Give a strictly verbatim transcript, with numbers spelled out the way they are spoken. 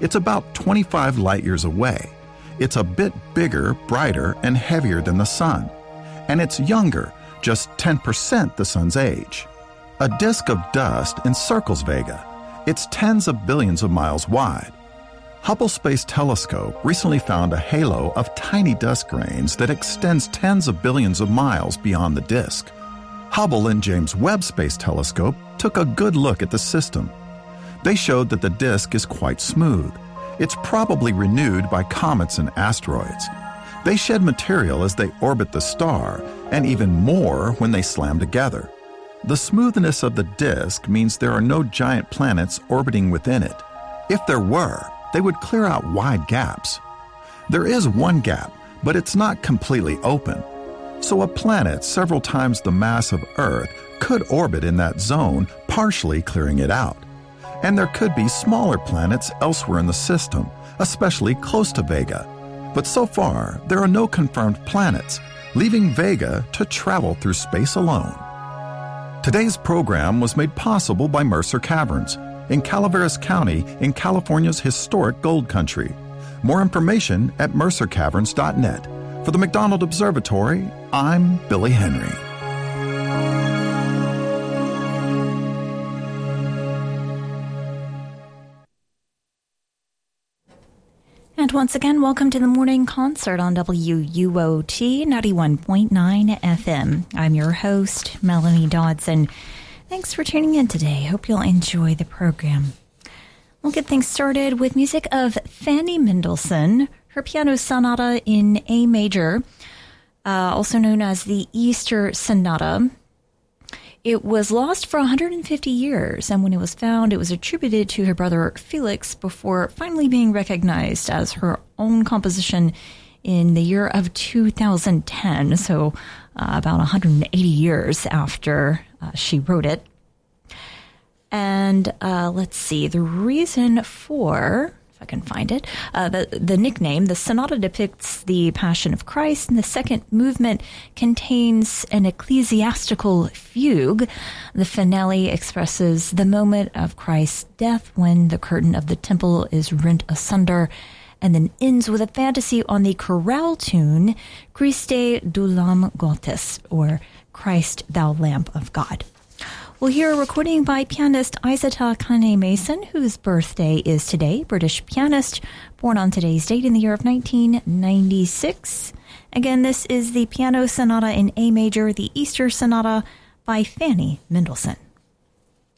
It's about twenty-five light years away. It's a bit bigger, brighter, and heavier than the Sun. And it's younger, just ten percent the Sun's age. A disk of dust encircles Vega. It's tens of billions of miles wide. Hubble Space Telescope recently found a halo of tiny dust grains that extends tens of billions of miles beyond the disk. Hubble and James Webb Space Telescope took a good look at the system. They showed that the disk is quite smooth. It's probably renewed by comets and asteroids. They shed material as they orbit the star, and even more when they slam together. The smoothness of the disk means there are no giant planets orbiting within it. If there were, they would clear out wide gaps. There is one gap, but it's not completely open. So a planet several times the mass of Earth could orbit in that zone, partially clearing it out. And there could be smaller planets elsewhere in the system, especially close to Vega. But so far, there are no confirmed planets, leaving Vega to travel through space alone. Today's program was made possible by Mercer Caverns in Calaveras County in California's historic gold country. More information at mercer caverns dot net. For the McDonald Observatory, I'm Billy Henry. And once again, welcome to the morning concert on W U O T ninety-one point nine F M. I'm your host, Melanie Dodson. Thanks for tuning in today. Hope you'll enjoy the program. We'll get things started with music of Fanny Mendelssohn, her piano sonata in A major, uh, also known as the Easter Sonata. It was lost for one hundred fifty years, and when it was found, it was attributed to her brother Felix before finally being recognized as her own composition in the year of two thousand ten, so uh, about one hundred eighty years after uh, she wrote it. And uh, let's see, the reason for, if I can find it, uh, the, the nickname, the sonata depicts the Passion of Christ, and the second movement contains an ecclesiastical fugue. The finale expresses the moment of Christ's death when the curtain of the temple is rent asunder, and then ends with a fantasy on the chorale tune, Christe du Lam Gottes, or Christ, Thou Lamp of God. We'll hear a recording by pianist Isata Kane Mason, whose birthday is today, British pianist, born on today's date in the year of nineteen ninety-six. Again, this is the piano sonata in A major, the Easter Sonata by Fanny Mendelssohn.